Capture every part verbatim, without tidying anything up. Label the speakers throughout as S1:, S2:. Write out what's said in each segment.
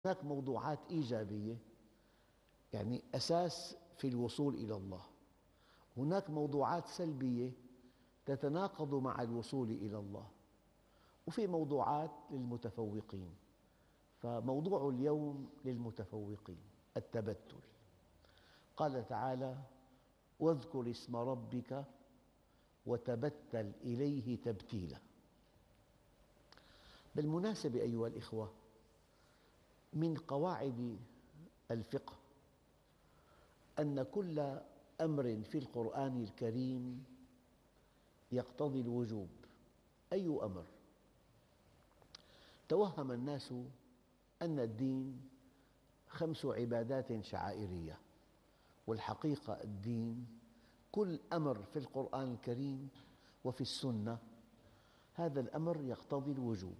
S1: هناك موضوعات إيجابية، يعني أساس في الوصول إلى الله. هناك موضوعات سلبية تتناقض مع الوصول إلى الله، وفي موضوعات للمتفوقين. فموضوع اليوم للمتفوقين التبتل. قال تعالى: واذكر اسم ربك وتبتل إليه تبتيلا. بالمناسبة أيها الإخوة، من قواعد الفقه أن كل أمر في القرآن الكريم يقتضي الوجوب. أي أمر؟ توهم الناس أن الدين خمس عبادات شعائرية، والحقيقة الدين كل أمر في القرآن الكريم وفي السنة هذا الأمر يقتضي الوجوب.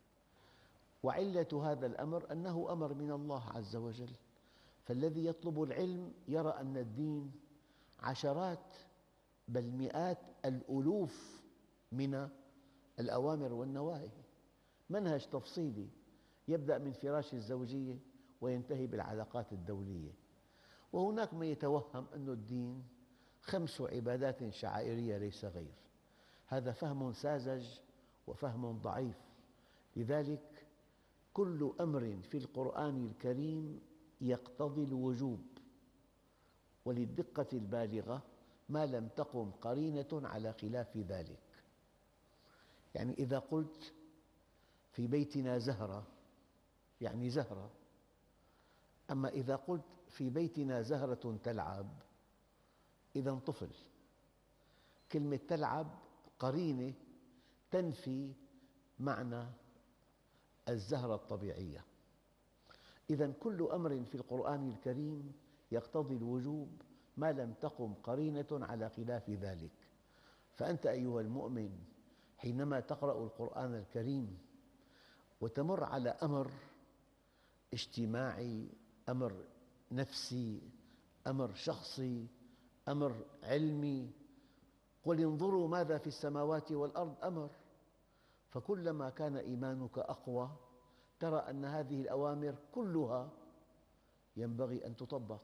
S1: وعلة هذا الأمر أنه أمر من الله عز وجل، فالذي يطلب العلم يرى أن الدين عشرات بل مئات الألوف من الأوامر والنواهي، منهج تفصيلي يبدأ من فراش الزوجية وينتهي بالعلاقات الدولية. وهناك من يتوهم أن الدين خمس عبادات شعائرية ليس غير. هذا فهم ساذج وفهم ضعيف. لذلك كل أمر في القرآن الكريم يقتضي الوجوب، وللدقة البالغة ما لم تقم قرينة على خلاف ذلك. يعني إذا قلت في بيتنا زهرة يعني زهرة، أما إذا قلت في بيتنا زهرة تلعب إذا طفل. كلمة تلعب قرينة تنفي معنى الزهرة الطبيعية. إذا كل أمر في القرآن الكريم يقتضي الوجوب ما لم تقم قرينة على خلاف ذلك. فأنت أيها المؤمن حينما تقرأ القرآن الكريم وتمر على أمر اجتماعي، أمر نفسي، أمر شخصي، أمر علمي، قل انظروا ماذا في السماوات والأرض أمر، فكلما كان إيمانك أقوى ترى أن هذه الأوامر كلها ينبغي أن تطبق.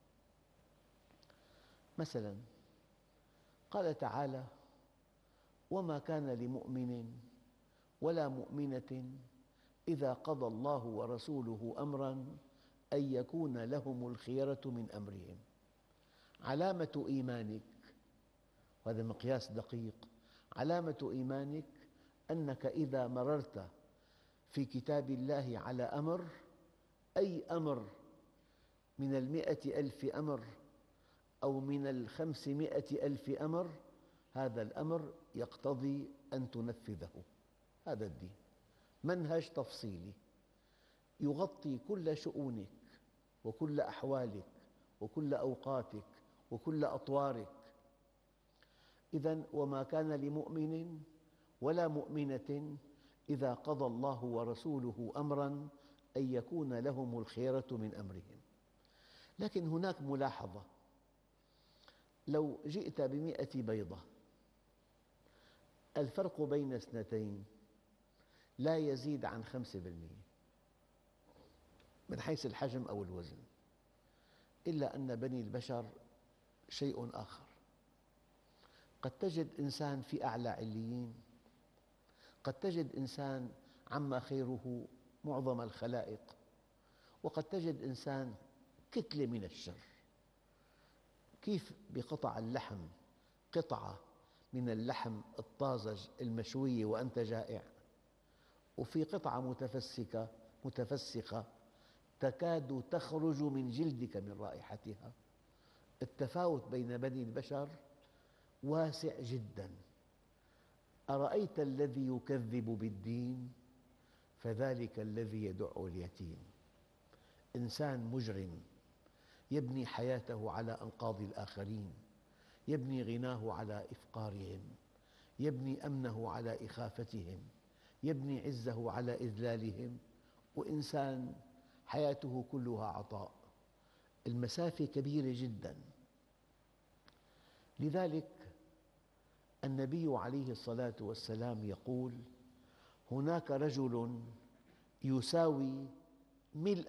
S1: مثلا قال تعالى: وما كان لمؤمن ولا مؤمنة إذا قضى الله ورسوله أمرا أن يكون لهم الخيرة من أمرهم. علامة إيمانك، وهذا مقياس دقيق، علامة إيمانك أنك إذا مررت في كتاب الله على أمر، أي أمر من المئة ألف أمر أو من الخمسمائة ألف أمر، هذا الأمر يقتضي أن تنفذه. هذا الدين منهج تفصيلي يغطي كل شؤونك وكل أحوالك وكل أوقاتك وكل أطوارك. إذن وما كان لمؤمن ولا مؤمنة إذا قضى الله ورسوله أمراً أن يكون لهم الخيرة من أمرهم. لكن هناك ملاحظة: لو جئت بمئة بيضة الفرق بين اثنتين لا يزيد عن خمسة بالمئة من حيث الحجم أو الوزن، إلا أن بني البشر شيء آخر. قد تجد إنسان في أعلى عليين، قد تجد إنسان عم خيره معظم الخلائق، وقد تجد إنسان كتلة من الشر. كيف بقطع اللحم قطعة من اللحم الطازج المشوية وأنت جائع، وفي قطعة متفسكة متفسخة تكاد تخرج من جلدك من رائحتها. التفاوت بين بني البشر واسع جدا. أرأيت الذي يكذب بالدين فذلك الذي يدع اليتيم. إنسان مجرم يبني حياته على أنقاض الآخرين، يبني غناه على إفقارهم، يبني أمنه على إخافتهم، يبني عزه على إذلالهم، وإنسان حياته كلها عطاء. المسافة كبيرة جدا. لذلك النبي عليه الصلاة والسلام يقول: هناك رجل يساوي ملء